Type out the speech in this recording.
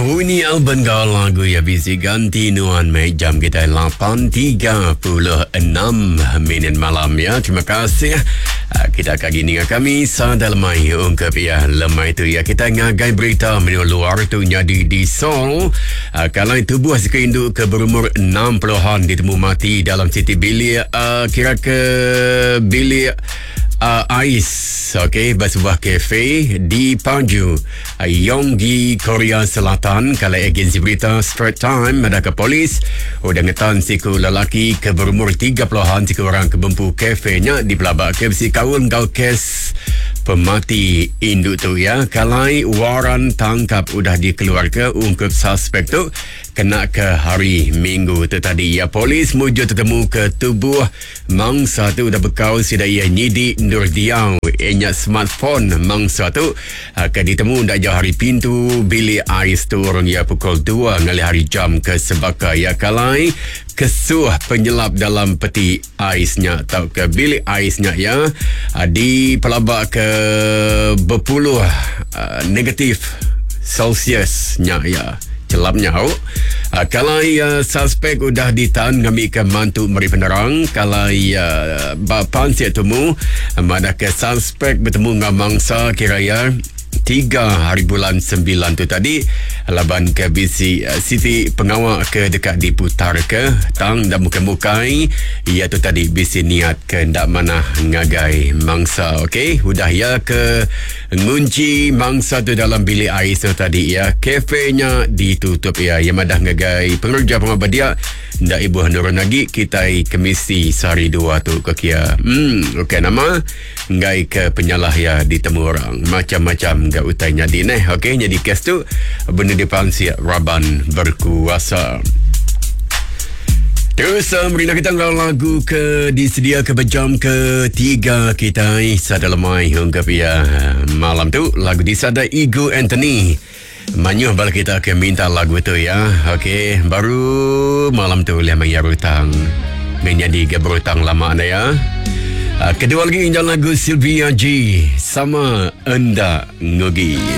Bunyi Alban kau lagu ya bisi ganti nuan mai jam kita 8.36 minit malam ya. Terima kasih. Kita kagi dengan kami sadalmai ungkap ya lemai tu ya kita ngagai berita menu luar tu jadi di Seoul. Kalau tubuh sekinduk ke berumur 60-an ditemu mati dalam Siti bilik kira ke bilik ais, okey, sebuah kafe di Paju, Yonggi, Korea Selatan. Kalau agensi berita Straits Times ada ke polis ngetan siku lelaki ke berumur 30-an siku orang kebempu kafenya di pelabak ke si kawan kau kes pemati induk tu ya. Kalau waran tangkap udah dikeluarkan ungkap suspek tu kena ke hari Minggu tu tadi ya. Polis mujur tertemu ke tubuh mangsa tu udah bekau sida ia nyidi Nurdiau ianya smartphone mangsa tu ke ditemu dak jauh hari pintu bilik ais tu orang ya pukul 2 ngali hari jam ke sebaka ya. Kalai kesuh penyelap dalam peti aisnya atau ke bilik aisnya ya di pelabak ke berpuluh negatif Celsiusnya ya. Celapnya kalau suspek udah ditahan ngambil ke mantu meri penerang. Kalau bapan siap temu mana ke suspek bertemu dengan mangsa kiraya 3 hari bulan 9 tu tadi laban ke bisi Siti pengawal ke dekat diputar ke tang dan muka-mukai ia tu tadi bisi niat ke ndak mana ngagai mangsa. okey udah ya ke ngunci mangsa tu dalam bilik ais tu tadi ya. Kafenya ditutup ya. Yang madah ngagai pengerja pengabadia ndak ibu handuran lagi kita kemisi sehari dua tu ke kia okey nama ngai ke penyalah ya ditemu orang macam-macam gak utainya di neh. okey jadi kes tu benda depan siap Raban berkuasa. Terus merina kita lagu ke disedia ke jam ke-3 kita sadalamai ungkap ya malam tu lagu disada Ego Anthony Manyuh bala kita akan minta lagu tu ya. okey baru malam tu lihat mengarutang menjadi gebrutang lama anda ya. Kedua lagi injal lagu Sylvia G sama Enda Ngogi.